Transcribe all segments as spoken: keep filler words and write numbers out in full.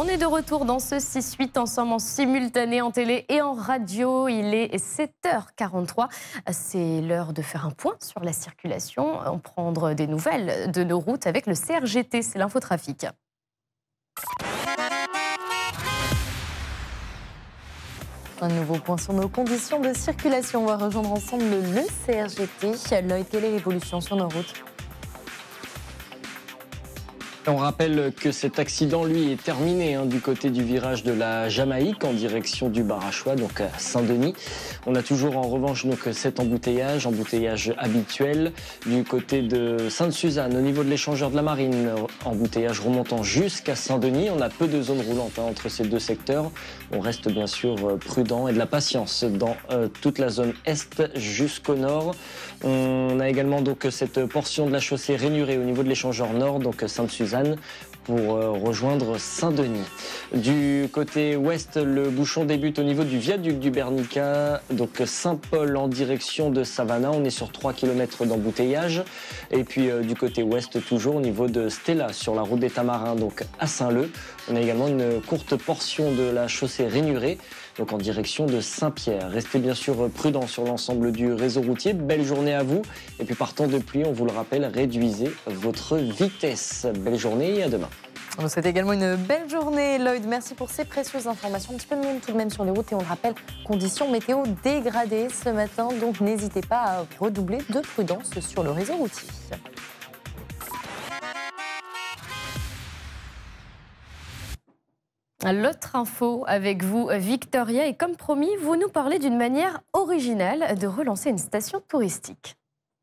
On est de retour dans ce six huit ensemble en simultané en télé et en radio. Il est sept heures quarante-trois. C'est l'heure de faire un point sur la circulation, en prendre des nouvelles de nos routes avec le C R G T, c'est l'infotrafic. Un nouveau point sur nos conditions de circulation. On va rejoindre ensemble le C R G T. Lloyd, quelle est l'évolution sur nos routes ? On rappelle que cet accident, lui, est terminé hein, du côté du virage de la Jamaïque en direction du Barachois, donc à Saint-Denis. On a toujours en revanche donc, cet embouteillage, embouteillage habituel du côté de Sainte-Suzanne, au niveau de l'échangeur de la Marine, embouteillage remontant jusqu'à Saint-Denis. On a peu de zones roulantes hein, entre ces deux secteurs. On reste bien sûr prudent et de la patience dans euh, toute la zone est jusqu'au nord. On a également donc cette portion de la chaussée rainurée au niveau de l'échangeur nord, donc Sainte-Suzanne, pour rejoindre Saint-Denis. Du côté ouest, le bouchon débute au niveau du viaduc du Bernica, donc Saint-Paul en direction de Savannah. On est sur trois kilomètres d'embouteillage. Et puis euh, du côté ouest, toujours au niveau de Stella, sur la route des Tamarins, donc à Saint-Leu. On a également une courte portion de la chaussée rainurée, donc en direction de Saint-Pierre. Restez bien sûr prudents sur l'ensemble du réseau routier. Belle journée à vous. Et puis par temps de pluie, on vous le rappelle, réduisez votre vitesse. Belle journée et à demain. On vous souhaite également une belle journée, Lloyd. Merci pour ces précieuses informations. Un petit peu de monde tout de même sur les routes et on le rappelle, conditions météo dégradées ce matin. Donc n'hésitez pas à redoubler de prudence sur le réseau routier. L'autre info avec vous, Victoria, et comme promis, vous nous parlez d'une manière originale de relancer une station touristique.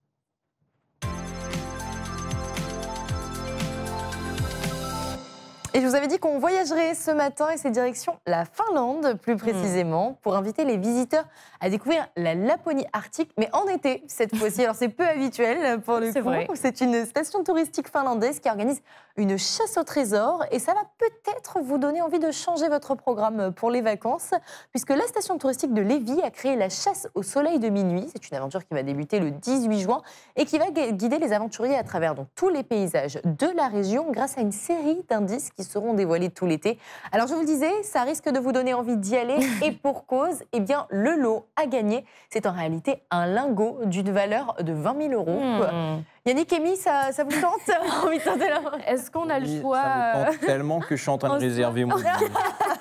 Et je vous avais dit qu'on voyagerait ce matin et c'est direction la Finlande, plus précisément, mmh. pour inviter les visiteurs à découvrir la Laponie arctique, mais en été cette fois-ci. Alors c'est peu habituel pour le coup. Vrai. C'est une station touristique finlandaise qui organise une chasse au trésor et ça va peut-être vous donner envie de changer votre programme pour les vacances, puisque la station touristique de Levi a créé la chasse au soleil de minuit. C'est une aventure qui va débuter le dix-huit juin et qui va guider les aventuriers à travers donc, tous les paysages de la région grâce à une série d'indices qui seront dévoilés tout l'été. Alors je vous le disais, ça risque de vous donner envie d'y aller et pour cause, eh bien le lot à gagner, c'est en réalité un lingot d'une valeur de vingt mille euros. Mmh. Yannick, Amy, ça, ça vous tente? envie de tenter la... Est-ce qu'on a oui, le choix? Ça me tente tellement que je suis en train de réserver mon billet.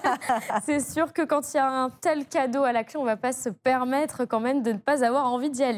C'est sûr que quand il y a un tel cadeau à la clé, on ne va pas se permettre quand même de ne pas avoir envie d'y aller.